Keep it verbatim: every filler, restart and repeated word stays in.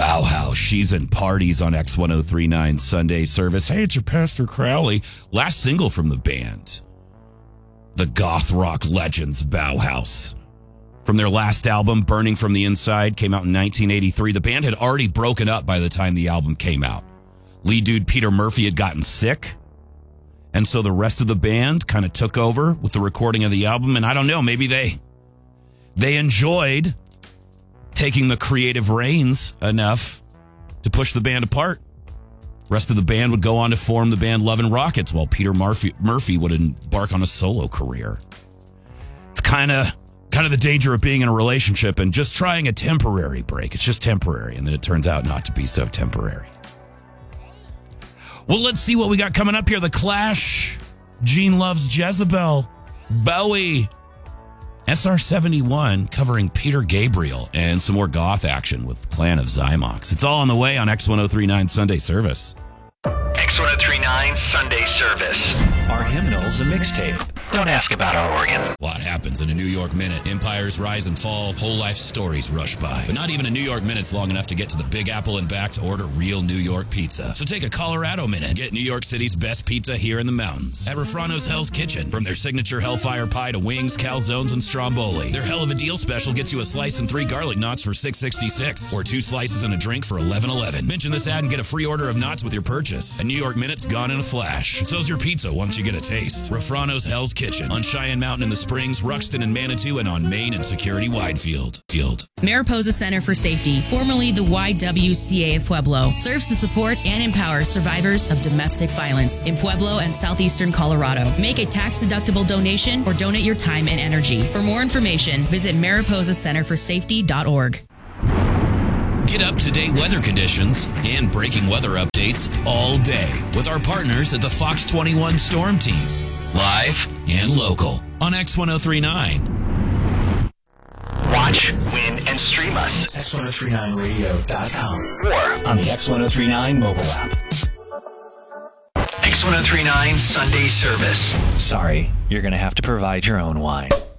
Bauhaus. She's in Parties on X ten thirty-nine Sunday service. Hey, it's your Pastor Crowley. Last single from the band. The goth rock legends Bauhaus. From their last album, Burning from the Inside, came out in nineteen eighty-three. The band had already broken up by the time the album came out. Lead dude Peter Murphy had gotten sick. And so the rest of the band kind of took over with the recording of the album. And I don't know, maybe they they enjoyed taking the creative reins enough to push the band apart. Rest of the band would go on to form the band Love and Rockets, while Peter Murphy, Murphy would embark on a solo career. It's kind of kind of the danger of being in a relationship and just trying a temporary break. It's just temporary, and then it turns out not to be so temporary. Well, let's see what we got coming up here. The Clash, Gene Loves Jezebel, Bowie, S R seventy-one covering Peter Gabriel, and some more goth action with Clan of Zymox. It's all on the way on X ten thirty-nine Sunday Service. X ten thirty-nine Sunday Service. Our hymnal's a mixtape. Don't ask about our organ. A lot happens in a New York minute. Empires rise and fall. Whole life stories rush by. But not even a New York minute's long enough to get to the Big Apple and back to order real New York pizza. So take a Colorado minute. Get New York City's best pizza here in the mountains. At Refrano's Hell's Kitchen. From their signature Hellfire Pie to wings, calzones, and stromboli. Their hell of a deal special gets you a slice and three garlic knots for six sixty-six. Or two slices and a drink for eleven eleven. Mention this ad and get a free order of knots with your purchase. A New York minute's gone in a flash. And so's your pizza once you get a taste. Refrano's Hell's Kitchen. On Cheyenne Mountain in the Springs, Ruxton and Manitou, and on Main and Security Widefield. Field. Mariposa Center for Safety, formerly the Y W C A of Pueblo, serves to support and empower survivors of domestic violence in Pueblo and southeastern Colorado. Make a tax-deductible donation or donate your time and energy. For more information, visit mariposa center for safety dot org. Get up-to-date weather conditions and breaking weather updates all day with our partners at the Fox twenty-one Storm Team. Live and local on X ten thirty-nine. Watch, win, and stream us. X ten thirty-nine radio dot com Or on the X ten thirty-nine mobile app. X ten thirty-nine Sunday Service. Sorry, you're going to have to provide your own wine.